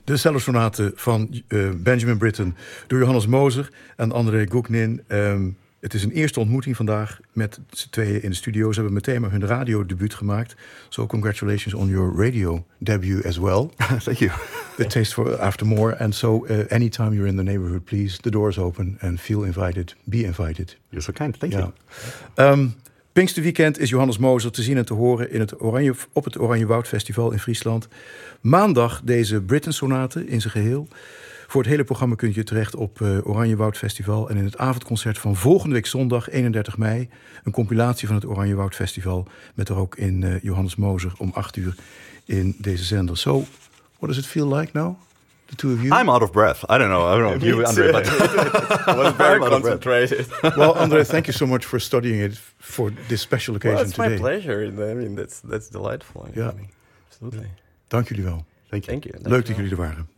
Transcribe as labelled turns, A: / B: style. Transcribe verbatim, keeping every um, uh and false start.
A: De cellosonaten van uh, Benjamin Britten door Johannes Moser en André Gouknin. Um, het is een eerste ontmoeting vandaag met z'n tweeën in de studio. Ze hebben meteen maar hun radiodebuut gemaakt. So congratulations on your radio debut as well.
B: Thank you.
A: The Taste for After More. And so uh, anytime you're in the neighborhood, please, the door's open and feel invited. Be invited.
B: You're so kind. Thank
A: ja.
B: you.
A: Um, Pinksterweekend is Johannes Moser te zien en te horen in het Oranje, op het Oranje Woud Festival in Friesland. Maandag deze Britten-sonaten in zijn geheel. Voor het hele programma kunt je terecht op uh, Oranje Woud Festival. En in het avondconcert van volgende week zondag, eenendertig mei... een compilatie van het Oranje Woud Festival... met er ook in uh, Johannes Moser om acht uur in deze zender. So, what does it feel like now? The two of you?
B: I'm out of breath. I don't know. I don't know if you, André, but
C: I was very concentrated.
A: Well, André, thank you so much for studying it for this special occasion
C: well, it's
A: today.
C: my pleasure. I mean, that's that's delightful.
A: Ja.
C: Absolutely.
A: Dank jullie wel.
B: Thank you.
C: Thank you.
A: Leuk dat jullie er waren.